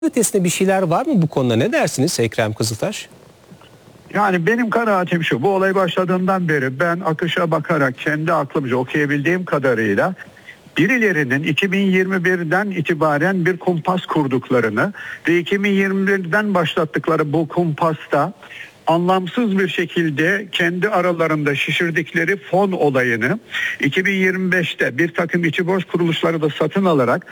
ötesinde bir şeyler var mı bu konuda? Ne dersiniz Ekrem Kızıltaş? Yani benim kanaatim şu: bu olay başladığından beri ben akışa bakarak kendi aklımca okuyabildiğim kadarıyla birilerinin 2021'den itibaren bir kumpas kurduklarını ve 2021'den başlattıkları bu kumpasta anlamsız bir şekilde kendi aralarında şişirdikleri fon olayını 2025'te bir takım içi boş kuruluşları da satın alarak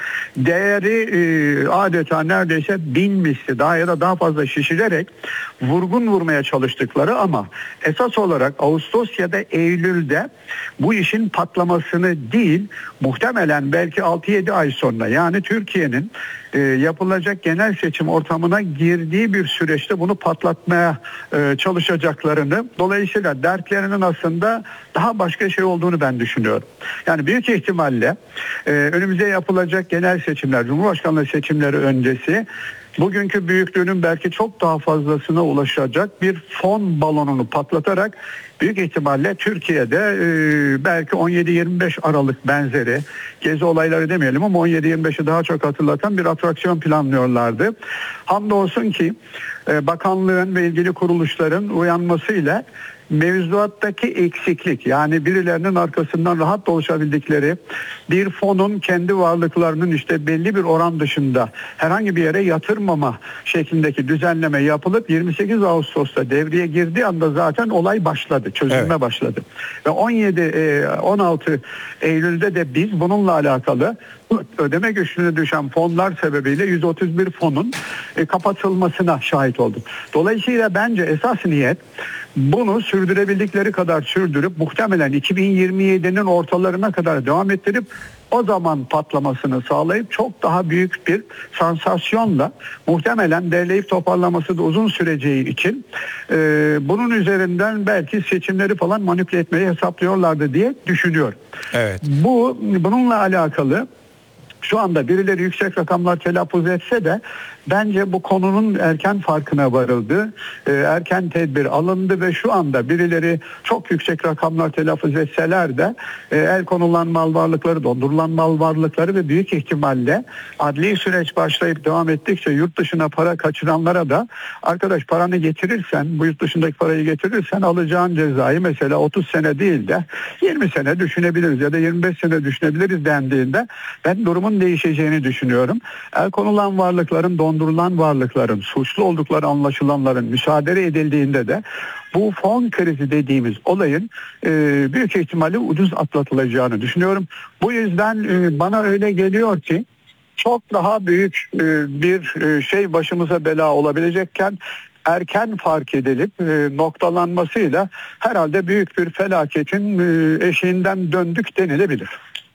değeri adeta neredeyse 1000 misli daha ya da daha fazla şişirerek vurgun vurmaya çalıştıkları ama esas olarak Ağustos ya da Eylül'de bu işin patlamasını değil, muhtemelen belki 6-7 ay sonra, yani Türkiye'nin yapılacak genel seçim ortamına girdiği bir süreçte bunu patlatmaya çalışacaklarını, dolayısıyla dertlerinin aslında daha başka şey olduğunu ben düşünüyorum. Yani büyük ihtimalle önümüzde yapılacak genel seçimler, Cumhurbaşkanlığı seçimleri öncesi bugünkü büyüklüğünün belki çok daha fazlasına ulaşacak bir fon balonunu patlatarak büyük ihtimalle Türkiye'de belki 17-25 Aralık benzeri gezi olayları demeyelim ama 17-25'i daha çok hatırlatan bir atraksiyon planlıyorlardı. Hamdolsun ki bakanlığın ve ilgili kuruluşların uyanmasıyla mevzuattaki eksiklik, yani birilerinin arkasından rahat dolaşabildikleri bir fonun kendi varlıklarının işte belli bir oran dışında herhangi bir yere yatırmama şeklindeki düzenleme yapılıp 28 Ağustos'ta devreye girdiği anda zaten olay başladı, çözülme başladı. Ve 16 Eylül'de de biz bununla alakalı ödeme güçlüğüne düşen fonlar sebebiyle 131 fonun kapatılmasına şahit olduk. Dolayısıyla bence esas niyet bunu sürdürebildikleri kadar sürdürüp muhtemelen 2027'nin ortalarına kadar devam ettirip o zaman patlamasını sağlayıp çok daha büyük bir sansasyonla, muhtemelen derleyip toparlaması da uzun süreceği için bunun üzerinden belki seçimleri falan manipüle etmeyi hesaplıyorlardı diye düşünüyorum. Evet. Bununla alakalı şu anda birileri yüksek rakamlar telaffuz etse de bence bu konunun erken farkına varıldı. Erken tedbir alındı ve şu anda birileri çok yüksek rakamlar telaffuz etseler de el konulan mal varlıkları, dondurulan mal varlıkları ve büyük ihtimalle adli süreç başlayıp devam ettikçe yurt dışına para kaçıranlara da, arkadaş paranı getirirsen, bu yurt dışındaki parayı getirirsen alacağın cezayı mesela 30 sene değil de 20 sene düşünebiliriz ya da 25 sene düşünebiliriz dendiğinde ben durumun değişeceğini düşünüyorum. El konulan varlıkların, dondurulan varlıkların, suçlu oldukları anlaşılanların müsaade edildiğinde de bu fon krizi dediğimiz olayın büyük ihtimalle ucuz atlatılacağını düşünüyorum. Bu yüzden bana öyle geliyor ki çok daha büyük bir şey başımıza bela olabilecekken erken fark edilip noktalanmasıyla herhalde büyük bir felaketin eşiğinden döndük denilebilir.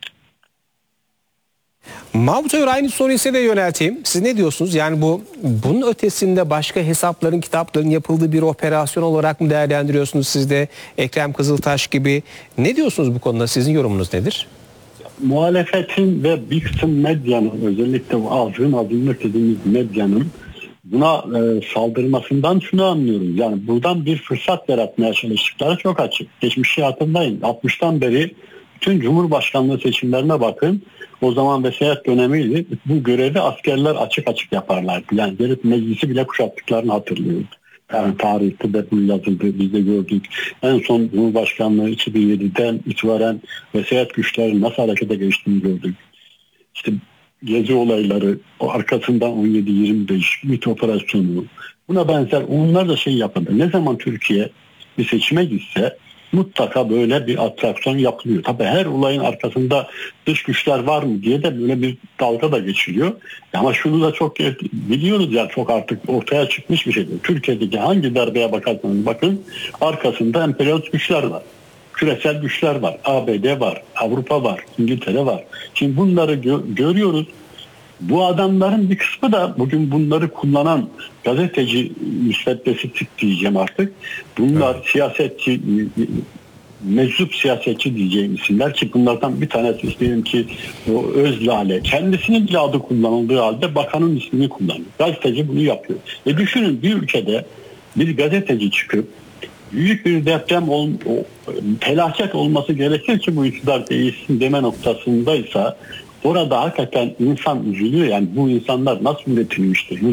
Mahmut Ömer, aynı soruyu size de yönelteyim. Siz ne diyorsunuz? Yani bunun ötesinde başka hesapların, kitapların yapıldığı bir operasyon olarak mı değerlendiriyorsunuz siz de, Ekrem Kızıltaş gibi? Ne diyorsunuz bu konuda? Sizin yorumunuz nedir? Muhalefetin ve bir kısım medyanın, özellikle bu azınlık dediğimiz medyanın buna saldırmasından şunu anlıyorum. Yani buradan bir fırsat yaratmaya çalıştıkları çok açık. Geçmişi hatırlayın. 60'tan beri bütün Cumhurbaşkanlığı seçimlerine bakın. O zaman vesayet dönemiydi. Bu görevi askerler açık açık yaparlardı. Yani gelip meclisi bile kuşattıklarını hatırlıyoruz. Yani tarihte de bunu yazıldı, biz de gördük. En son Cumhurbaşkanlığı 2007'den itibaren vesayet güçlerinin nasıl harekete geçtiğini gördük. İşte gezi olayları, o arkasından 17-25 MİT operasyonu, buna benzer onlar da şey yapıldı. Ne zaman Türkiye bir seçime gitse mutlaka böyle bir atraksiyon yapılıyor. Tabii her olayın arkasında dış güçler var mı diye de böyle bir dalga da geçiliyor. Ama şunu da çok biliyoruz ya, çok artık ortaya çıkmış bir şey. Türkiye'deki hangi darbeye bakarsanız bakın arkasında emperyalist güçler var. Küresel güçler var. ABD var, Avrupa var, İngiltere var. Şimdi bunları görüyoruz. Bu adamların bir kısmı da bugün bunları kullanan gazeteci müsveddesi tip diyeceğim artık. Bunlar siyasetçi, meczup siyasetçi diyeceğim isimler ki bunlardan bir tanesi istedim ki o Özlale. Kendisinin bile adı kullanıldığı halde bakanın ismini kullanıyor. Gazeteci bunu yapıyor. Düşünün, bir ülkede bir gazeteci çıkıp büyük bir deprem felaket olması gerekir ki bu iktidar değişsin deme noktasındaysa orada hakikaten insan üzülüyor. Yani bu insanlar nasıl üretilmiştir?